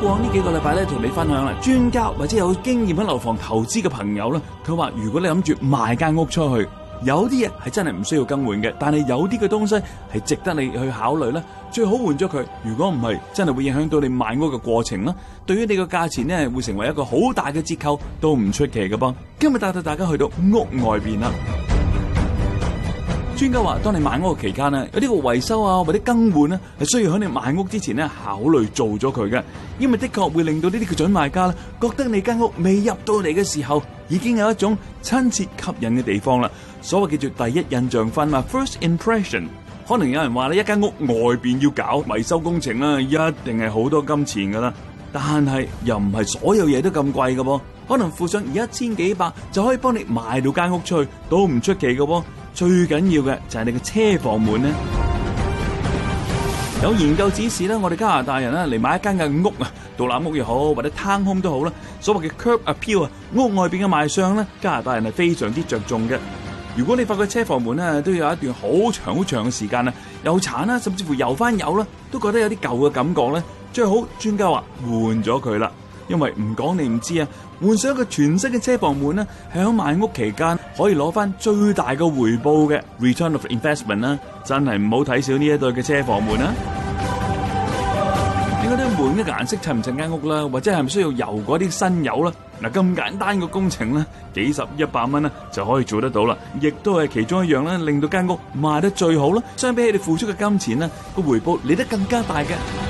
過呢幾個禮拜咧，同你分享啦，專家或者有經驗喺樓房投資嘅朋友咧，佢話如果你諗住賣間屋出去，有啲嘢係真係唔需要更換嘅，但係有啲嘅東西係值得你去考慮咧，最好換咗佢。如果唔係，真係會影響到你買屋嘅過程啦。對於你個價錢咧，會成為一個好大嘅折扣，都唔出奇嘅噃。今日帶到大家去到屋外邊啦。專家話，當你買屋嘅期間咧，有啲個維修啊或者更換咧，係需要喺你買屋之前咧考慮做咗佢嘅，因為的確會令到呢啲嘅準買家咧覺得你間屋未入到嚟嘅時候，已經有一種親切吸引嘅地方啦。所謂叫做第一印象分嘛 ，first impression。可能有人話咧，一間屋外邊要搞維修工程啦，一定係好多金錢噶啦，但係又唔係所有嘢都咁貴嘅噃，可能付上1000幾百就可以幫你賣到間屋出去，都唔出奇嘅噃。最緊要嘅就係你嘅車房門咧。有研究指示咧，我哋加拿大人咧嚟買一間嘅屋啊，獨立屋又好或者 town home 都好啦，所謂嘅 curb appeal 啊，屋外邊嘅賣相咧，加拿大人係非常之着重嘅。如果你發覺車房門咧都有一段好長好長嘅時間啊，又殘啦，甚至乎油翻油啦，都覺得有啲舊嘅感覺咧，最好專家話換咗佢啦。因為唔講你唔知啊，換上一個全新嘅車房門咧，係喺賣屋期間可以攞翻最大嘅回報嘅 return of investment 啦，真係唔好睇少呢一對嘅車房門啦。另外啲門嘅顏色襯唔襯間屋啦，或者係唔需要油嗰啲新油啦，嗱咁簡單嘅工程咧，幾十100蚊咧就可以做得到啦，亦都係其中一樣咧，令到間屋賣得最好啦。相比起你付出嘅金錢咧，個回報嚟得更加大嘅。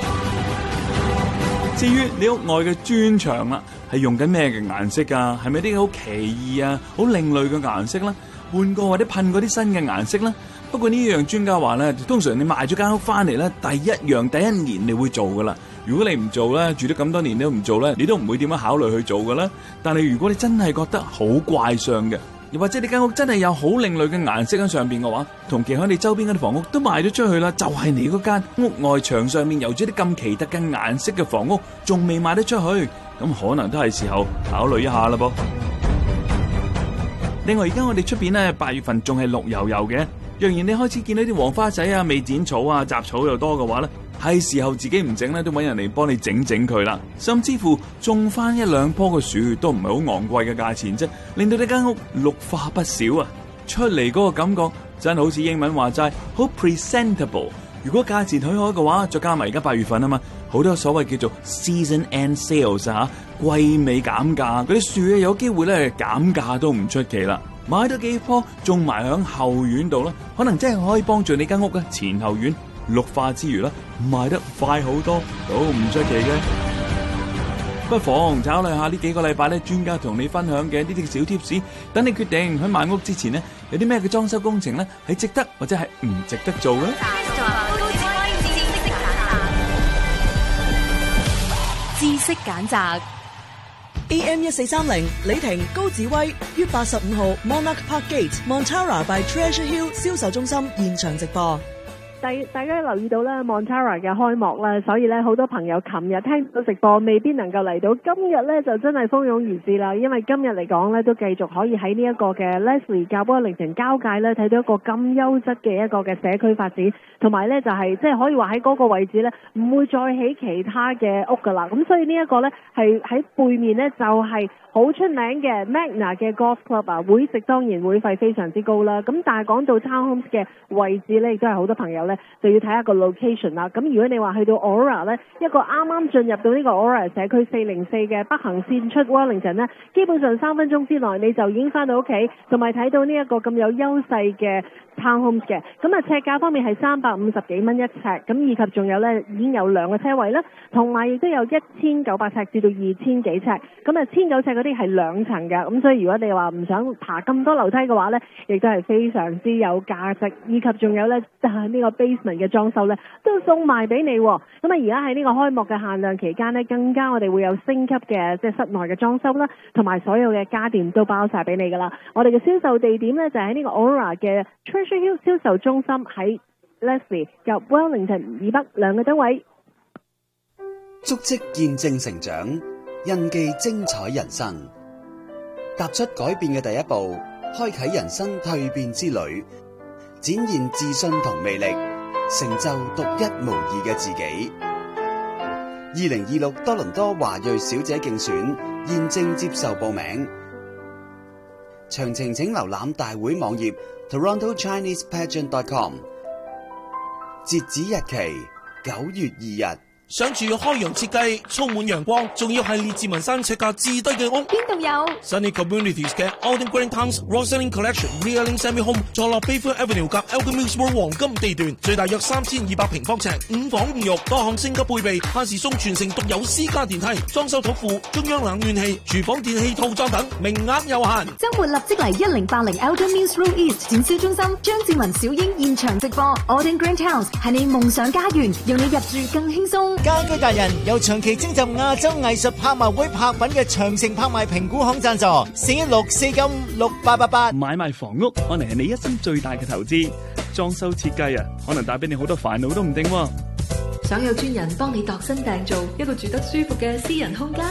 至於你屋外嘅磚牆啦，係用緊咩嘅顏色啊？係咪啲好奇異啊、好另類嘅顏色啦？換過或者噴過啲新嘅顏色啦？不過呢樣專家話咧，通常你賣咗間屋翻嚟咧，第一年你會做噶啦。如果你唔做咧，住咗咁多年都唔做咧，你都唔會點樣考慮去做噶啦。但係如果你真係覺得好怪相嘅，又或者你間屋真係有好另類嘅顏色喺上邊嘅話，同期喺你周邊嗰啲房屋都賣咗出去啦，就係你嗰間屋外牆上面有住啲咁奇特嘅顏色嘅房屋，仲未賣得出去，咁可能都係時候考慮一下啦噃。另外而家我哋出邊咧8月份仲係綠油油嘅，若然你開始見到啲黃花仔啊、未剪草啊、雜草又多嘅話咧，係時候自己唔整咧，都搵人嚟幫你整整佢啦。甚至乎種翻1-2棵嘅樹都唔係好昂貴嘅價錢啫，令到你間屋綠化不少啊！出嚟嗰個感覺真係好似英文話齋，好 presentable。如果價錢許可嘅話，再加埋而家8月份啊嘛，好多所謂叫做 season end sales 啊，季尾減價，嗰啲樹咧有機會咧減價都唔出奇啦。買多幾棵種埋響後院度啦，可能真係可以幫助你間屋嘅前後院綠化之餘啦，賣得快好多，都唔出奇嘅。不妨考慮下呢幾個禮拜咧，專家同你分享嘅呢啲小貼士，等你決定喺買屋之前呢，有啲咩嘅裝修工程咧係值得或者係唔值得做咧。 知識揀擇 AM1430李婷高紫威於85號 Monarch Park Gate Montara by Treasure Hill 銷售中心現場直播。 大家留意到咧 Montara 嘅開幕啦，所以咧好多朋友琴日聽到直播未必能夠嚟到，今日咧就真係蜂擁而至啦。因為今日嚟講咧都繼續可以喺呢一個嘅 Leslie 夾 Wellington 交界咧睇到一個咁優質嘅一個嘅社區發展，同埋咧就係即係可以話喺嗰個位置咧唔會再起其他嘅屋噶啦。咁所以呢一個咧係喺背面咧就係好出名嘅 Magna 嘅 Golf Club 啊，會籍當然會費非常之高啦。咁但係講到 Townhomes 嘅位置咧，亦都係好多朋友咧就要睇下個 location 啦。咁如果你話去到 Aurora 咧，一個啱啱進入到呢個 Aurora 社區404嘅北行線出 Wellington 咧，基本上3分鐘之內你就已經翻到屋企，同埋睇到呢一個咁有優勢嘅 Townhomes 嘅。咁啊尺價方面係350幾蚊一尺，咁以及仲有咧已經有2個車位啦，同埋亦都有1900尺至到2000幾尺。咁啊1900尺嗰啲係2層㗎，咁所以如果你話唔想爬咁多樓梯嘅話咧，亦都係非常之有價值，以及仲有咧呢個 basement 嘅裝修咧都送埋俾你。咁啊而家喺呢個開幕嘅限量期間咧，更加我哋會有升級嘅即係室內嘅裝修啦，同埋所有嘅家電都包晒俾你噶啦。我哋嘅銷售地點咧就喺呢個 Aurora 嘅 Treasure Hill 銷售中心，喺 Leslie 及 Wellington 以北2個單位。 足跡見證成長，印記精彩人生，踏出改變嘅第一步，開啟人生蛻變之旅，展現自信同魅力，成就獨一無二嘅自己。 2026多倫多華裔小姐競選現正接受報名，詳情請瀏覽大會網頁 TorontoChinesePageant.com， 截止日期9月2日。 想住開揚設計，充滿陽光，仲要係列治文山尺價至低嘅屋。 邊度有 Sunny Communities 嘅 Alden Green Towns Roselling Collection Realing Semi Home 坐落 Bayfront Avenue 及 Elgin Mills Road 黃金地段，最大約3200平方尺，5房5浴，多項升級配備，限時送全城獨有私家電梯，裝修土庫，中央冷暖氣，廚房電器套裝等，名額有限。 周末立即嚟1080 Elgin Mills Road East 展銷中心，張志文小英現場直播。Alden Green Towns 係你夢想家園，讓你入住更輕鬆。 家居達人由長期徵集亞洲藝術拍賣會拍品嘅長城拍賣評估行贊助，4164968888。 買賣房屋可能係你一生最大嘅投資，裝修設計啊，可能帶俾你好多煩惱都唔定喎。 想有專人幫你度身訂造一個住得舒服嘅私人空間。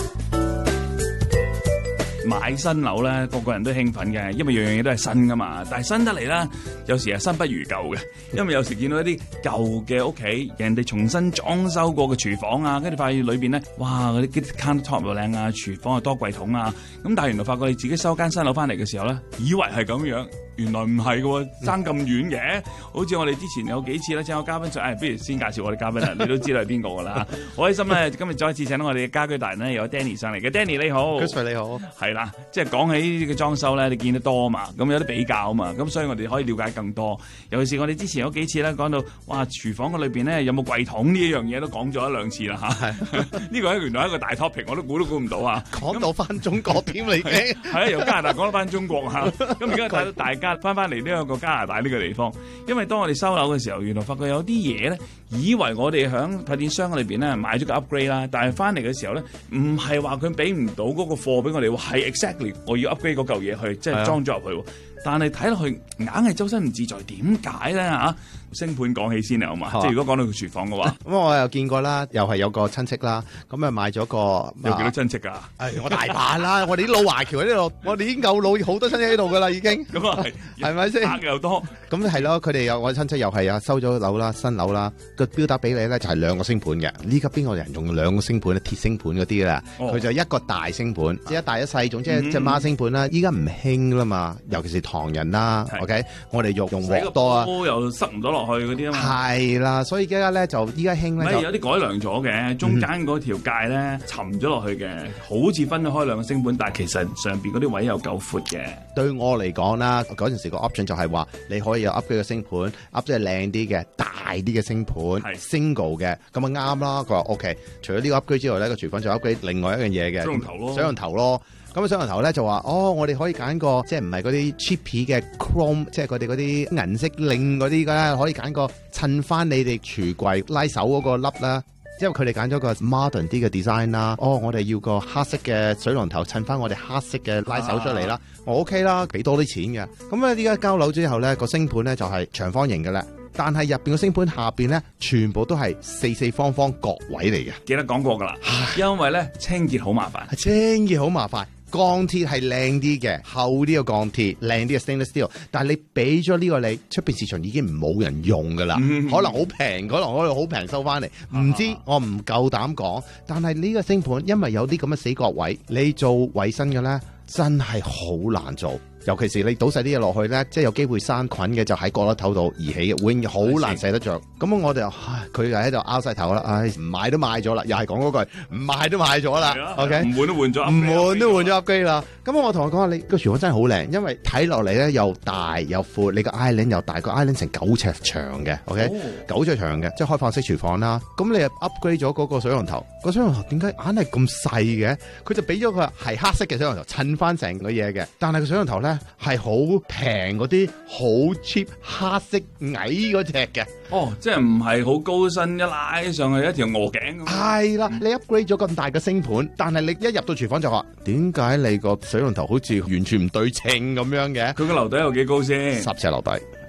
買新樓咧，個個人都興奮嘅，因為樣樣嘢都係新噶嘛。但係新得嚟咧，有時係新不如舊嘅，因為有時見到一啲舊嘅屋企，人哋重新裝修過嘅廚房啊，跟住發現裏邊咧，哇嗰啲 countertop 又靚啊，廚房又多櫃桶啊，咁但係原來發覺你自己收間新樓翻嚟嘅時候咧，以為係咁樣。原來唔係嘅喎，爭咁遠嘅。好似我哋之前有幾次咧請我嘉賓上，不如先介紹我哋嘉賓啦，你都知道係邊個㗎啦。好開心咧，今日再一次請到我哋嘅家居達人咧，有 Danny 上嚟嘅。Danny 你好 Chris 你好。 係啦，即係講起呢個裝修咧，你見得多啊嘛，咁有啲比較啊嘛，咁所以我哋可以了解更多。尤其是我哋之前有幾次咧講到，哇廚房嘅裏邊咧有冇櫃桶呢一樣嘢都講咗一兩次啦嚇。呢個原來係一個大 topic，我都估唔到啊。 講到翻中國添嚟嘅， 係啊，由加拿大講到翻中國嚇。咁而家睇到大家翻嚟呢個加拿大呢個地方，因為當我哋收樓嘅時候，原來發覺有啲嘢咧，以為我哋響發電商裏邊咧買咗個 upgrade 啦，但係翻嚟嘅時候咧，唔係話佢俾唔到嗰個貨俾我哋，係 exactly 我要 upgrade 嗰嚿嘢去，即係裝咗入去。但係睇落去硬係周身唔自在，點解咧嚇？星盤講起先啊，好嘛？即係如果講到個廚房嘅話， 咁我又見過啦，又係有個親戚啦，咁啊買咗個有幾多親戚㗎？ 我大把啦，我哋啲老華僑喺呢度，我哋已經夠老，好多親戚喺度㗎啦，已經。咁啊係咪先？ 客又多。咁係咯，佢哋有我親戚又係啊，收咗樓啦，新樓啦，個標打俾你咧就係2個星盤嘅。呢家邊個人用2個星盤咧？鐵星盤嗰啲啦，佢就一個大星盤，即係一大一細，總之即係孖星盤啦。依家唔興啦嘛，尤其是唐人啦。OK， 我哋用鑊多啊， 又塞唔到落去嗰啲啊嘛。 係啦，所以依家咧就依家興咧， 有啲改良咗嘅，中間嗰條界咧沉咗落去嘅，好似分咗開2個星盤，但係其實上邊嗰啲位又夠闊嘅。 對我嚟講啦，嗰陣時個 option 就係話你可以有 upgrade 嘅星盤，up 即係靚啲嘅、大啲嘅星盤 ，single 嘅，咁啊啱啦。佢話 OK， 除咗呢個 upgrade 之外咧，個廚房就 upgrade 另外一樣嘢嘅，水龍頭咯。咁水龍頭咧就話我哋可以揀個即係唔係嗰啲 cheap 嘅 chrome， 即係佢哋嗰啲銀色令嗰啲㗎，可以揀個襯翻你哋櫥櫃拉手嗰個粒啦。因為佢哋揀咗個 modern 啲嘅 design 啦。我哋要個黑色嘅水龍頭襯翻我哋黑色嘅拉手出嚟啦。我 OK 啦，俾多啲錢嘅。咁咧依家交樓之後咧，個星盤咧就係長方形嘅啦。但係入邊個星盤下邊咧，全部都係四四方方角位嚟嘅。 記得講過㗎啦，因為咧清潔好麻煩， 清潔好麻煩。鋼鐵係靚啲嘅，厚啲嘅鋼鐵，靚啲嘅 stainless steel。但係你俾咗呢個你，出邊市場已經冇人用㗎啦，可能好平，可能可以好平收翻嚟，唔知我唔夠膽講。但係呢個星盤，因為有啲咁嘅死角位，你做衛生嘅咧，真係好難做。尤其是你倒晒啲嘢落去咧，即係有機會生菌嘅，就喺角落頭度而起嘅，會好難洗得着。咁我哋佢就喺度拗晒頭啦，唔買都買咗啦，又係講嗰句，唔買都買咗啦。OK， 唔換都換咗， 唔換都換咗 upgrade 啦。咁我同佢講話，你個廚房真係好靚，因為睇落嚟咧又大又闊，你個 island 又大，個 island 成9尺長嘅。OK，9尺長嘅，即係開放式廚房啦。咁你又 upgrade 咗嗰個水龍頭，個水龍頭點解硬係咁細嘅？佢就俾咗佢係黑色嘅水龍頭襯翻成個嘢嘅，但係個水龍頭咧係好平嗰啲，好 cheap 黑色矮嗰隻嘅。 即係唔係好高身，一拉上去一條鵝頸咁。係啦，你 upgrade 咗咁大嘅星盤，但係你一入到廚房就話，點解你個水龍頭好似完全唔對稱咁樣嘅？ 佢個樓底有幾高先？ 10尺樓底。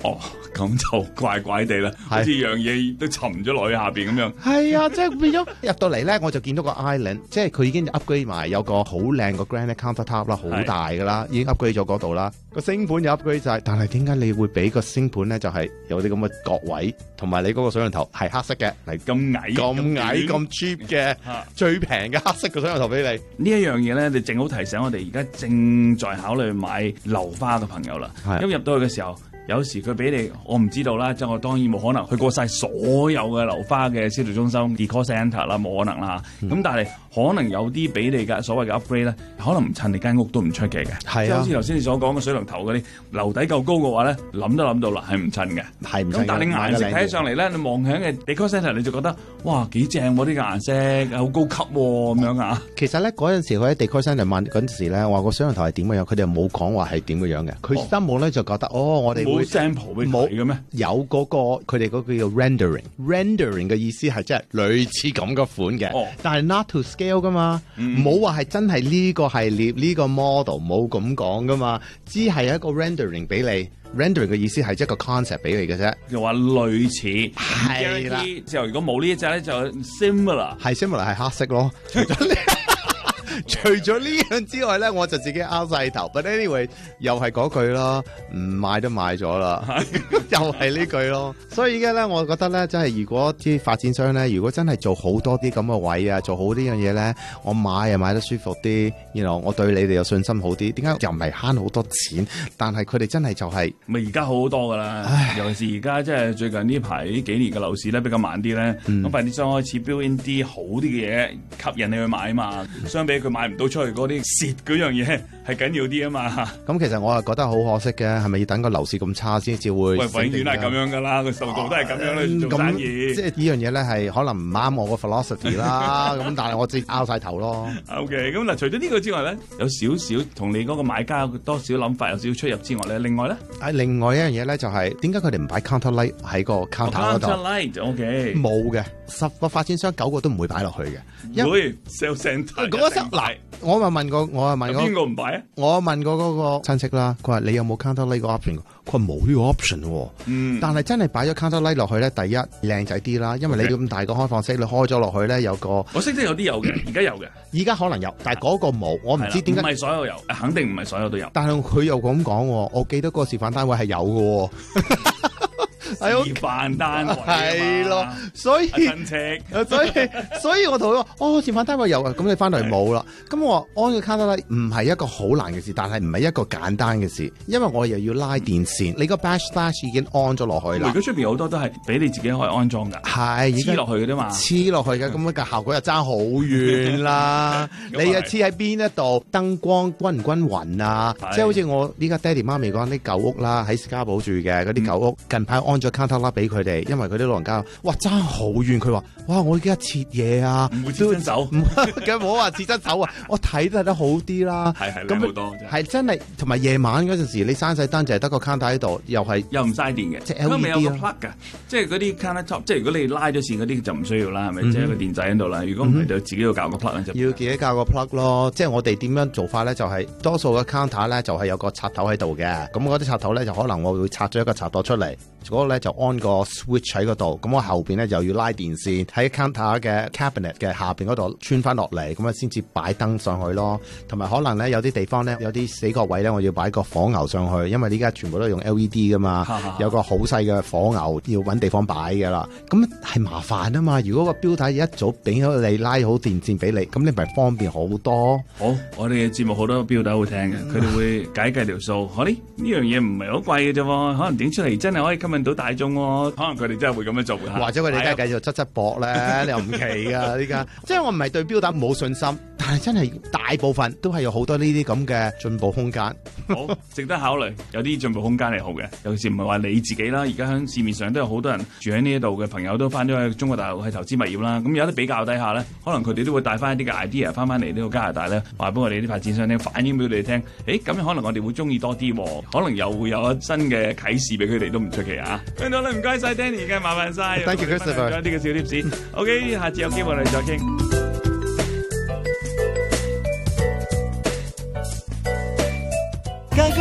哦，咁就怪怪地啦，好似樣嘢都沉咗落去下邊咁樣。 係啊，即係變咗入到嚟咧，我就見到個 island， 即係佢已經 upgrade 埋，有個好靚個 granite countertop 啦，好大噶啦，已經 upgrade 咗嗰度啦。個星盤又 upgrade 晒，但係點解你會俾個星盤咧？就係有啲咁嘅角位，同埋你嗰個水龍頭係黑色嘅，嚟咁矮咁 cheap 嘅，最平嘅黑色嘅水龍頭俾你。 呢一樣嘢咧，你正好提醒我哋而家正在考慮買樓花嘅朋友啦。因為入到去嘅時候，有時佢俾你，我唔知道啦，即係我當然冇可能去過晒所有嘅樓花嘅銷售中心 decor centre 啦，冇可能啦。咁但係可能有啲俾你嘅所謂嘅 upgrade 咧，可能唔襯你間屋都唔出奇嘅。係啊，即係好似頭先你所講嘅水龍頭嗰啲樓底夠高嘅話咧，諗都諗到啦，係唔襯嘅。係唔襯嘅。咁但係你顏色睇上嚟咧，你望響嘅 decor centre 你就覺得哇幾正喎，呢個顏色好高級喎咁樣啊。 其實咧嗰陣時佢喺 decor centre 問嗰陣時咧，話個水龍頭係點嘅樣，佢哋又冇講話係點嘅樣嘅。佢心目咧就覺得我哋冇 sample 俾佢嘅咩？ 有嗰個佢哋嗰個叫 rendering 嘅意思係即係類似咁嘅款嘅，但係 not to scale 噶嘛，冇話係真係呢個系列呢個 model 冇咁講噶嘛，只係一個 rendering 俾你。rendering 嘅意思係一個 concept 俾你嘅啫， 就話類似係啦。 之後如果冇呢一隻咧，就 similar 係黑色咯。除咗呢樣之外咧，我就自己拗晒頭。But anyway， 又係嗰句咯，唔買都買咗啦，又係呢句咯。所以而家咧，我覺得咧，真係如果啲發展商咧，如果真係做好多啲咁嘅位啊，做好呢樣嘢咧，我買又買得舒服啲，我對你哋有信心好啲。點解又唔係慳好多錢？但係佢哋真係就係咪而家好好多噶啦？尤其是而家即係最近呢排呢幾年嘅樓市咧比較慢啲咧，咁發展商開始 build in 啲好啲嘅嘢吸引你去買啊嘛，相比佢買唔到出去嗰啲蝕嗰樣嘢係緊要啲啊嘛。 咁其實我係覺得好可惜嘅，係咪要等個樓市咁差先至會？ 喂，永遠係咁樣噶啦，個速度都係咁樣去做生意。 即係呢樣嘢咧係可能唔啱我個 philosophy 啦。咁但係我自己拗晒頭咯。 OK， 咁嗱，除咗呢個之外咧，有少少同你嗰個買家有多少諗法有少少出入之外咧，另外一樣嘢咧就係點解佢哋唔擺 counter light 喺個 counter 嗰度？counter light OK， 冇嘅，10個發展商9個都唔會擺落去嘅。 會 sell center 嗱，我問過邊個唔擺啊？ 我問過嗰個親戚啦，佢話你有冇 counter light 個 option？佢話冇呢個 option 喎。但係真係擺咗 counter light 落去咧，第一靚仔啲啦，因為你咁大個開放式，你開咗落去咧有個。 我識得有啲有嘅，而家有嘅， 而家可能有，但係嗰個冇，我唔知點解。 唔係所有有，肯定唔係所有都有。 但係佢又咁講，我記得嗰個示範單位係有嘅。 示範單位係咯，所以親戚， 所以我同佢話，示範單位有啊，咁你翻嚟冇啦。咁我話安個 counter light 唔係一個好難嘅事，但係唔係一個簡單嘅事，因為我又要拉電線，你個 backslash 已經安咗落去啦。 如果出邊好多都係俾你自己可以安裝㗎，係黐落去嘅啫嘛， 黐落去嘅，咁嘅效果又爭好遠啦。你又黐喺邊一度，燈光均唔均勻啊？即係好似我依家爹哋媽咪講啲舊屋啦，喺士嘉堡住嘅嗰啲舊屋，近排安咗 counter light 俾佢哋，因為佢啲老人家哇爭好遠，佢話哇我而家切嘢啊， 唔會切親手， 咁冇話切親手啊，我睇得好啲啦， 係咁好多， 係真係，同埋夜晚嗰陣時，你閂晒燈就係得個 counter 喺度，又唔嘥電嘅，即係 LED 有個 plug 㗎，即係嗰啲 counter top，即係如果你拉咗線嗰啲就唔需要啦，係咪？即係個電仔喺度啦。如果唔係就自己要校個 plug 就要自己校個 plug 咯。即係我哋點樣做法咧？就係多數嘅 counter 咧就係有個插頭喺度嘅，咁嗰啲插頭咧就可能我會拆咗一個插頭出嚟，嗰個咧就安個 switch 喺嗰度，咁我後邊咧就要拉電線喺 counter 嘅 cabinet 嘅下邊嗰度穿翻落嚟，咁啊先至擺燈上去咯。同埋可能咧有啲地方咧有啲死角位咧，我要擺個火牛上去，因為呢家全部都係用 LED 噶嘛，有個好細嘅火牛要揾地方擺噶啦，咁係麻煩啊嘛。如果個標體一早俾咗你拉好電線俾你，咁你咪方便好多。 好，我哋嘅節目好多標體好聽嘅，佢哋會計條數。可呢樣嘢唔係好貴嘅啫，可能整出嚟真係可以吸引到大眾喎。可能佢哋真係會咁樣做嘅， 或者佢哋真係繼續側膊咧，你又唔奇噶呢家。即係我唔係對標體冇信心，但係真係大部分都係有好多呢啲咁嘅進步空間。 好，值得考慮，有啲進步空間係好嘅。尤其是唔係話你自己啦，而家喺市面上都有好多人住喺呢一度嘅朋友都翻咗去中國大陸去投資物業啦。咁有得比較底下咧，可能佢哋都會帶翻一啲嘅 idea 翻嚟呢個加拿大咧，話俾我哋啲發展商聽，反映俾佢哋聽。咁可能我哋會中意多啲，可能又會有新嘅啟示俾佢哋都唔出奇啊！聽到啦，唔該晒 Danny 嘅，麻煩晒。 Thank you Christopher。 呢個小貼士。OK， 下次有機會我哋再傾。 家居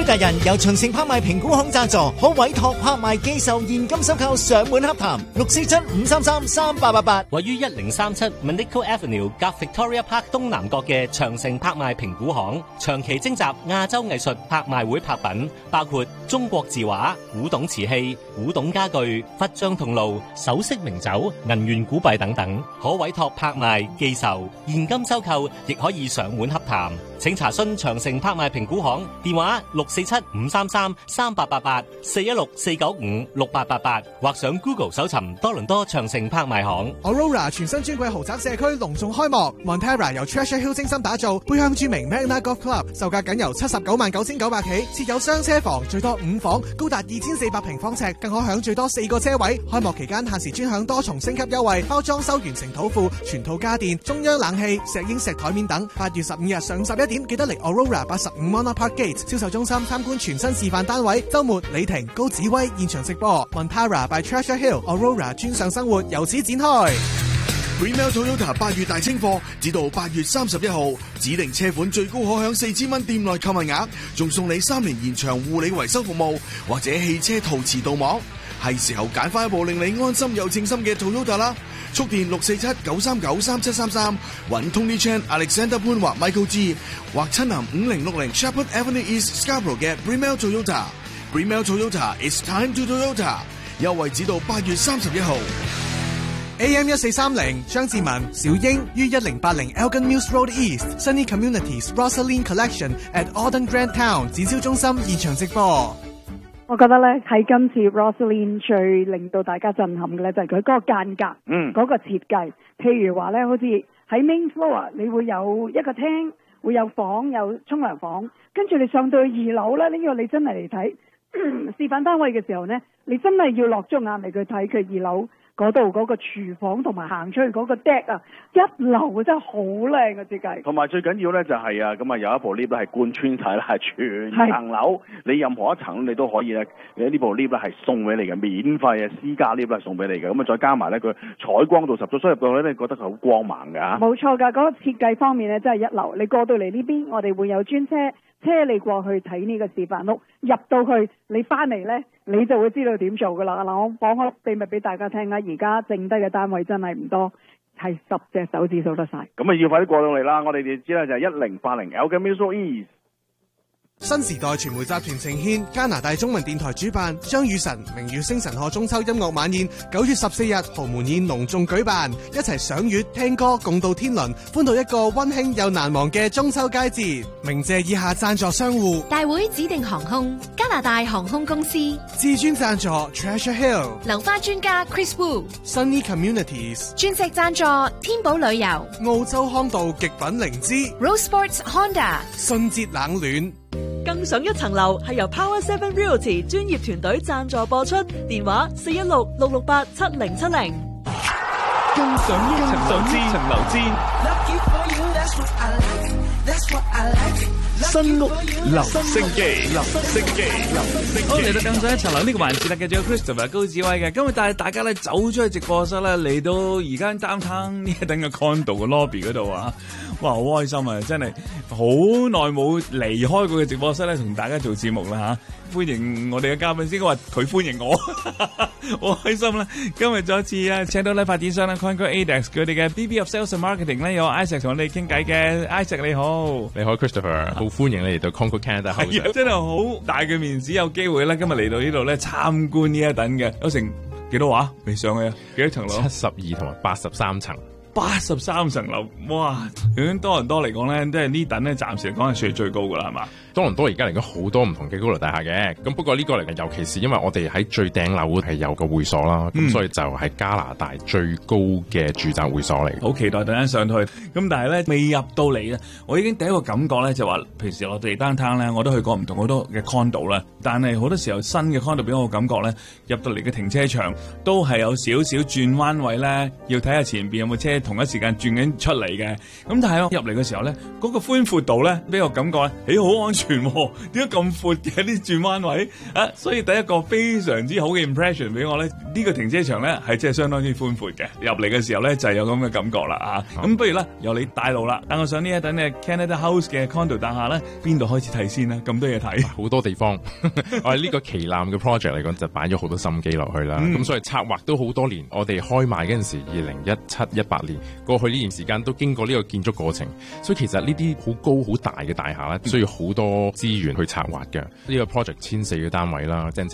標達人由長城拍賣評估行贊助，可委託拍賣寄售現金收購上門洽談647-533-3888。 位於1037 Manico Avenue 夾 Victoria Park 東南角嘅長城拍賣評估行，長期徵集亞洲藝術拍賣會拍品，包括中國字畫、古董瓷器、古董家具、佛像銅爐、首飾名酒、銀元古幣等等，可委託拍賣、寄售、現金收購，亦可以上門洽談。請查詢長城拍賣評估行電話647-533-3888 416-495-6888，或上 Google 搜尋多倫多長城拍賣行。 Aurora 全新專櫃豪宅社區隆重開幕 ，Montara 由 Treasure Hill 精心打造，背向著名 Magna Golf Club， 售價僅由799900起，設有雙車房，最多5房，高達2400平方尺，更可享最多4個車位。開幕期間限時專享多重升級優惠，包裝修完成土庫、全套家電、中央冷氣、石英石台面等。8月15日上午11點，記得嚟 Aurora 85 Monarch Park Gate 銷售中心參觀全新示範單位。週末李婷、高子威現場直播 ，Montara by Treasure Hill Aurora 專上生活由此展開。 Bremel Toyota 8月大清貨，至到8月31號，指定車款最高可享4000蚊店內購物額，仲送你3年延長護理維修服務，或者汽車陶瓷鍍膜。係時候揀翻一部令你安心又稱心嘅 Toyota 啦！速電647-939-3733，揾 Tony Chan、Alexander 潘或 Michael G， 或親臨5060 Shepherd Avenue East Scarborough 嘅 Bremel Toyota。Bremel Toyota It's time to Toyota， 優惠至到8月31號。 AM 1430張志文、小英於1080 Elgin Mills Road East Sunny Communities Rosaline Collection at Auden Grand Town 展銷中心現場直播。 我覺得咧喺今次 Rosaline 最令到大家震撼嘅咧就係佢嗰個間隔，嗰個設計。譬如話咧，好似喺 main floor 你會有一個廳，會有房，有沖涼房，跟住你上到去2樓咧，呢個你真係嚟睇示範單位嘅時候咧，你真係要落足眼嚟去睇佢2樓。嗰度嗰個廚房同埋行出去嗰個 deck 啊，一樓真係好靚嘅設計。 同埋最緊要咧就係咁啊，有一部 lift 咧係貫穿晒啦，係全層樓，你任何一層你都可以咧，呢部 lift 咧係送俾你嘅，免費嘅私家 lift 係送俾你嘅。咁啊再加埋咧佢採光度十足，所以入到去咧你覺得佢好光猛㗎嚇。冇錯㗎，嗰個設計方面咧真係一流。你過到嚟呢邊，我哋會有專車車你過去睇呢個示範屋，入到去你翻嚟咧，你就會知道點做㗎啦。嗱，我講開秘密俾大家聽啦，而家剩低嘅單位真係唔多，係10隻手指數得晒。咁啊要快啲過到嚟啦！我哋哋知啦，就係1080 Elgin Mills Road East。 新時代傳媒集團呈獻加拿大中文電台主辦張雨晨明月星辰賀中秋音樂晚宴，9月14日豪門宴隆重舉辦，一齊賞月聽歌共度天倫，歡度一個溫馨又難忘嘅中秋佳節。鳴謝以下贊助商戶： 大會指定航空、加拿大航空公司、 至尊贊助 Treasure Hill、 流花專家 Chris Wu、Sunny Communities、 鑽石贊助天寶旅遊、 澳洲康道極品靈芝、 Rose Sports Honda、 信捷冷暖。 更上一層樓係由 Power 7 Realty 專業團隊贊助播出，電話416-668-7070。 更上一層樓之新屋留聲機，好嚟到更上一層樓呢個環節啦，繼續有 Christopher 高子威嘅，今日帶大家咧走出去直播室咧，嚟到而家 downtown 呢一等嘅 condo 嘅 lobby 嗰度啊，哇好開心啊，真係好耐冇離開過嘅直播室咧，同大家做節目啦嚇，歡迎我哋嘅嘉賓先，我話佢歡迎我，好開心啦！今日再一次啊請到咧發展商啦 Conquer ADEX 佢哋嘅 VP of Sales and Marketing 咧有 Isaac 同我哋傾偈嘅 ，Isaac 你好， 你好 Christopher， 好歡迎你嚟到 Conquer Canada， 真係好大嘅面子有機會咧，今日嚟到呢度咧參觀呢一等嘅，有成幾多話未上去啊？幾多層樓 ？72同埋83層。 83層樓，哇！究竟多倫多嚟講咧，即係呢等咧，暫時嚟講係算係最高噶啦，係嘛？ 多倫多而家嚟講好多唔同嘅高樓大廈嘅，咁不過呢個嚟講，尤其是因為我哋喺最頂樓係有個會所啦，咁所以就係加拿大最高嘅住宅會所嚟。 好期待等陣上去，咁但係咧未入到嚟咧，我已經第一個感覺咧就話，平時我哋downtown咧，我都去過唔同好多嘅 condo 啦，但係好多時候新嘅 condo 俾我感覺咧，入到嚟嘅停車場都係有少少轉彎位咧，要睇下前邊有冇車同一時間轉緊出嚟嘅，咁但係我入嚟嘅時候咧，嗰個寬闊度咧俾我感覺咧，好安全。 全喎，點解咁闊嘅啲轉彎位啊？所以第一個非常之好嘅 impression 俾我咧，呢個停車場咧係真係相當之寬闊嘅。入嚟嘅時候咧就係有咁嘅感覺啦啊！咁不如咧由你帶路啦，帶我上呢一等嘅 Canada House 嘅 condo 大廈咧，邊度開始睇先啦？咁多嘢睇， 好多地方。我哋呢個旗艦嘅 project 嚟講，就擺咗好多心機落去啦。咁所以策劃都好多年。我哋開賣嗰陣時，2017-18年過去呢段時間都經過呢個建築過程，所以其實呢啲好高好大嘅大廈咧，需要好多資源去策劃嘅。呢個 project 1400個單位啦，